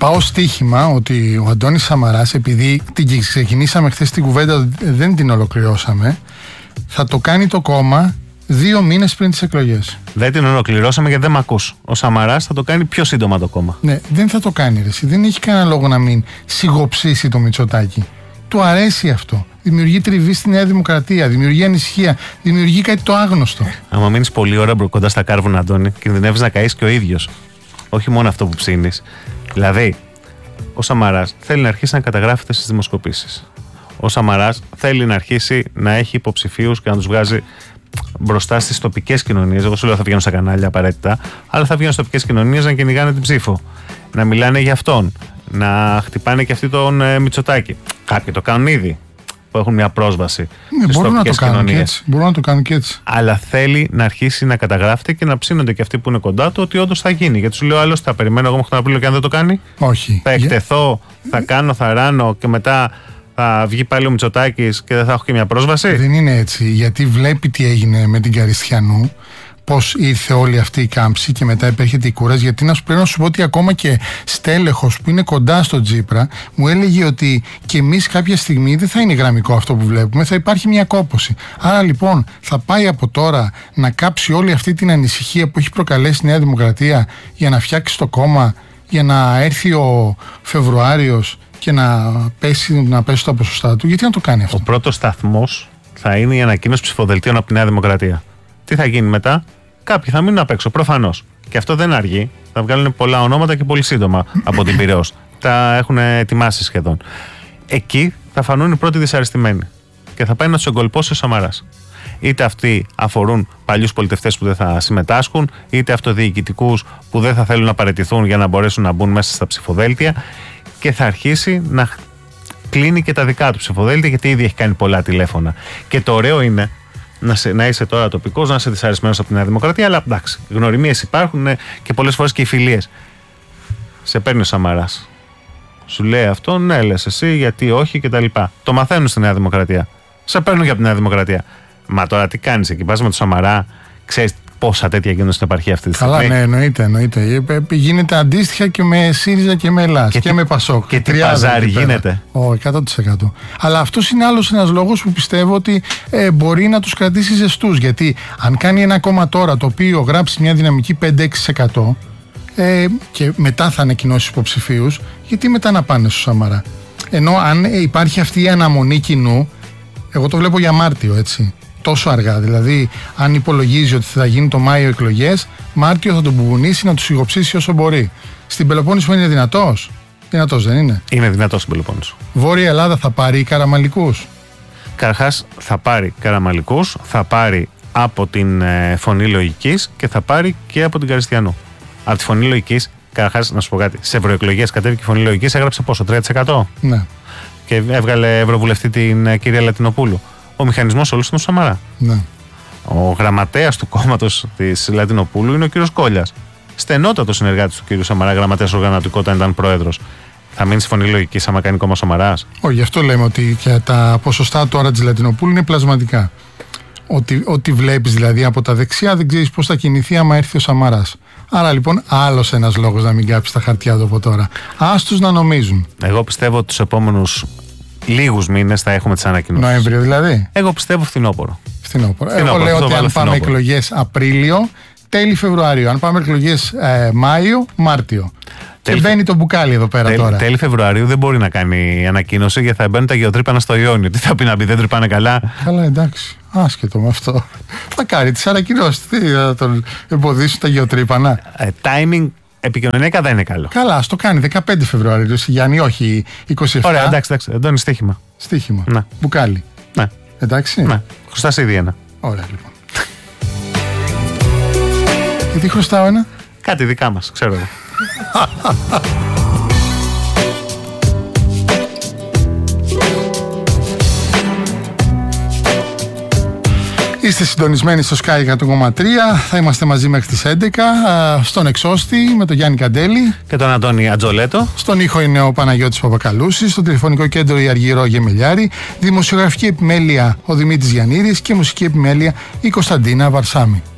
πάω στοίχημα ότι ο Αντώνης Σαμαράς, επειδή την ξεκινήσαμε χθες την κουβέντα, δεν την ολοκληρώσαμε, θα το κάνει το κόμμα 2 μήνες πριν τις εκλογές. Δεν την ολοκληρώσαμε γιατί δεν μ' ακούς. Ο Σαμαράς θα το κάνει πιο σύντομα το κόμμα. Ναι, δεν θα το κάνει ρε εσύ. Δεν έχει κανένα λόγο να μην σιγοψήσει το Μητσοτάκη. Του αρέσει αυτό. Δημιουργεί τριβή στη Νέα Δημοκρατία, δημιουργεί ανησυχία, δημιουργεί κάτι το άγνωστο. Άμα μείνεις πολλή ώρα κοντά στα κάρβουνα, Αντώνη, κινδυνεύεις να καείς και ο ίδιος. Όχι μόνο αυτό που ψήνεις. Δηλαδή, ο Σαμαράς θέλει να αρχίσει να καταγράφεται στις δημοσκοπήσεις. Ο Σαμαράς θέλει να αρχίσει να έχει υποψηφίους και να τους βγάζει μπροστά στις τοπικές κοινωνίες. Εγώ σου λέω θα βγαίνουν στα κανάλια απαραίτητα, αλλά θα βγαίνουν στις τοπικές κοινωνίες να κυνηγάνε την ψήφο. Να μιλάνε για αυτόν. Να χτυπάνε και αυτοί τον Μητσοτάκη. Κάποιοι το κάνουν ήδη, που έχουν μια πρόσβαση στις τοπικές κοινωνίες. Μπορούν να το κάνουν και έτσι. Αλλά θέλει να αρχίσει να καταγράφεται και να ψήνονται και αυτοί που είναι κοντά του ότι όντως θα γίνει. Γιατί σου λέω άλλος, θα περιμένω εγώ μέχρι τον Απρίλιο και αν δεν το κάνει. Όχι. Θα εκτεθώ, θα κάνω, θα ράνω και μετά θα βγει πάλι ο Μητσοτάκης και δεν θα έχω και μια πρόσβαση. Δεν είναι έτσι. Γιατί βλέπει τι έγινε με την Καριστιανού. Πώς ήρθε όλη αυτή η κάμψη και μετά επέρχεται η κούραση. Γιατί πρέπει να σου πω ότι ακόμα και στέλεχος που είναι κοντά στο Τσίπρα μου έλεγε ότι και εμείς κάποια στιγμή δεν θα είναι γραμμικό αυτό που βλέπουμε, θα υπάρχει μια κόπωση. Άρα λοιπόν θα πάει από τώρα να κάψει όλη αυτή την ανησυχία που έχει προκαλέσει η Νέα Δημοκρατία για να φτιάξει το κόμμα, για να έρθει ο Φεβρουάριος και να πέσει τα ποσοστά του. Γιατί να το κάνει αυτό? Ο πρώτος σταθμός θα είναι η ανακοίνωση ψηφοδελτίων από τη Νέα Δημοκρατία. Τι θα γίνει μετά? Κάποιοι θα μείνουν απ' έξω, προφανώς. Και αυτό δεν αργεί. Θα βγάλουν πολλά ονόματα και πολύ σύντομα από την Πειραιώς. Τα έχουν ετοιμάσει σχεδόν. Εκεί θα φανούν οι πρώτοι δυσαρεστημένοι. Και θα πάει να τους εγκολπώσει ο Σαμαράς. Είτε αυτοί αφορούν παλιούς πολιτευτές που δεν θα συμμετάσχουν, είτε αυτοδιοικητικούς που δεν θα θέλουν να παραιτηθούν για να μπορέσουν να μπουν μέσα στα ψηφοδέλτια. Και θα αρχίσει να κλείνει και τα δικά του ψηφοδέλτια, γιατί ήδη έχει κάνει πολλά τηλέφωνα. Και το ωραίο είναι να είσαι τώρα τοπικός, να είσαι δυσαρεσμένος από τη Νέα Δημοκρατία, αλλά εντάξει, γνωριμίες υπάρχουν και πολλές φορές και οι φιλίες. Σε παίρνει ο Σαμαράς. Σου λέει αυτό, ναι, λες εσύ, γιατί όχι κτλ. Το μαθαίνουν στη Νέα Δημοκρατία. Σε παίρνουν και από τη Νέα Δημοκρατία. Μα τώρα τι κάνεις εκεί, πας με το Σαμαρά, ξέρεις πόσα τέτοια γίνονται στην επαρχία αυτή τη στιγμή? Καλά, ναι, εννοείται. Γίνεται αντίστοιχα και με ΣΥΡΙΖΑ και με ΕΛΑΣ και με ΠΑΣΟΚ. Και τι παζάρι γίνεται. 100%. Αλλά αυτός είναι άλλος ένας λόγος που πιστεύω ότι μπορεί να τους κρατήσει ζεστούς. Γιατί αν κάνει ένα κόμμα τώρα το οποίο γράψει μια δυναμική 5-6% και μετά θα ανακοινώσει υποψηφίους, γιατί μετά να πάνε στο Σαμαρά? Ενώ αν υπάρχει αυτή η αναμονή κοινού, εγώ το βλέπω για Μάρτιο, έτσι. Τόσο αργά. Δηλαδή, αν υπολογίζει ότι θα γίνει το Μάιο εκλογές, Μάρτιο θα τον μπουμπουνίσει να του σιγοψήσει όσο μπορεί. Στην Πελοπόννησο είναι δυνατός? Δυνατός δεν είναι? Είναι δυνατός στην Πελοπόννησο. Βόρεια Ελλάδα θα πάρει Καραμαλικούς. Καταρχάς θα πάρει Καραμαλικούς, θα πάρει από την Φωνή Λογικής και θα πάρει και από την Καριστιανού. Από τη Φωνή Λογικής, καταρχάς να σου πω κάτι, σε ευρωεκλογές κατέβηκε η Φωνή Λογικής, έγραψε πόσο, 3%? Ναι. Και έβγαλε ευρωβουλευτή την κυρία Λατινοπούλου. Ο μηχανισμός όλος είναι ο Σαμαρά. Ναι. Ο γραμματέας του κόμματος της Λατινοπούλου είναι ο κύριος Κόλλιας. Στενότατο συνεργάτης του κύριου Σαμαρά, γραμματέας οργανωτικού όταν ήταν πρόεδρος. Θα μείνει στη Φωνή Λογικής άμα κάνει κόμμα Σαμαράς? Όχι, γι' αυτό λέμε ότι και τα ποσοστά τώρα της Λατινοπούλου είναι πλασματικά. Ό,τι βλέπεις δηλαδή από τα δεξιά δεν ξέρεις πώς θα κινηθεί άμα έρθει ο Σαμαράς. Άρα λοιπόν άλλος ένας λόγος να μην κάψει τα χαρτιά του από τώρα. Άστους να νομίζουν. Εγώ πιστεύω ότι τους επόμενους λίγους μήνες θα έχουμε τις ανακοινώσεις. Νοέμβριο δηλαδή? Εγώ πιστεύω φθινόπωρο. Εγώ λέω ότι αν πάμε εκλογές Απρίλιο, τέλη Φεβρουάριο. Αν πάμε εκλογές Μάιο, Μάρτιο. Και μπαίνει το μπουκάλι εδώ πέρα τώρα. Τέλη Φεβρουαρίου δεν μπορεί να κάνει ανακοίνωση γιατί θα μπαίνουν τα γεωτρύπανα στο Ιόνιο. Τι θα πει να πει, δεν τρυπάνε καλά? Καλά, εντάξει. Άσχετο με αυτό. Θα κάνει τις ανακοινώσεις. Τι θα τον εμποδίσουν τα γεωτρύπανα? Timing επικοινωνιακά δεν είναι καλό. Καλά, ας το κάνει 15 Φεβρουαρίου, Γιάννη, όχι 27. Ωραία, εντάξει. Εδώ είναι στοίχημα. Στοίχημα. Ναι. Μπουκάλι. Ναι. Εντάξει. Ναι. Χρωστάς ήδη ένα. Ωραία, λοιπόν. Γιατί χρωστάω ένα? Κάτι δικά μας, ξέρω εγώ. Είστε συντονισμένοι στο Sky 100,3. Θα είμαστε μαζί μέχρι τις 11. Στον εξώστη με τον Γιάννη Καντέλη και τον Αντώνη Ατζολέτο. Στον ήχο είναι ο Παναγιώτης Παπακαλούσης. Στο τηλεφωνικό κέντρο η Αργυρό Γεμελιάρη. Δημοσιογραφική επιμέλεια ο Δημήτρης Γιαννίδης και μουσική επιμέλεια η Κωνσταντίνα Βαρσάμι.